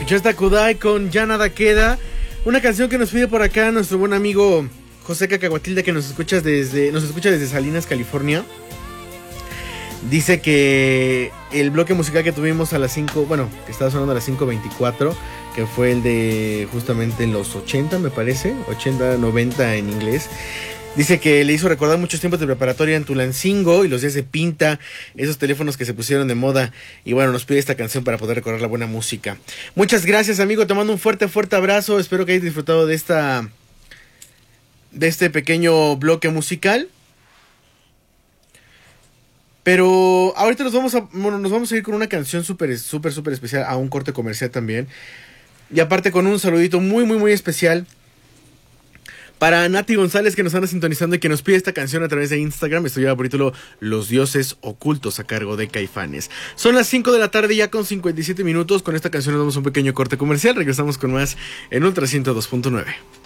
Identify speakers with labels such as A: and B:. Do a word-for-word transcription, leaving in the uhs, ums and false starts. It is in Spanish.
A: escuchaste a Kudai con Ya Nada Queda, una canción que nos pide por acá nuestro buen amigo José Cacahuatilda, que nos escuchas desde, nos escucha desde Salinas, California. Dice que el bloque musical que tuvimos a las cinco, bueno, que estaba sonando a las cinco veinticuatro, que fue el de justamente los ochenta, me parece, ochenta, noventa en inglés. Dice que le hizo recordar muchos tiempos de preparatoria en Tulancingo y los días de pinta, esos teléfonos que se pusieron de moda. Y bueno, nos pide esta canción para poder recordar la buena música. Muchas gracias, amigo, te mando un fuerte, fuerte abrazo. Espero que hayas disfrutado de esta, de este pequeño bloque musical. Pero ahorita nos vamos a, bueno, nos vamos a ir con una canción súper, súper, súper especial, a un corte comercial también. Y aparte con un saludito muy, muy, muy especial para Nati González, que nos anda sintonizando y que nos pide esta canción a través de Instagram. Esto lleva por título Los Dioses Ocultos, a cargo de Caifanes. Son las cinco de la tarde ya con cincuenta y siete minutos. Con esta canción nos damos un pequeño corte comercial. Regresamos con más en Ultra ciento dos punto nueve.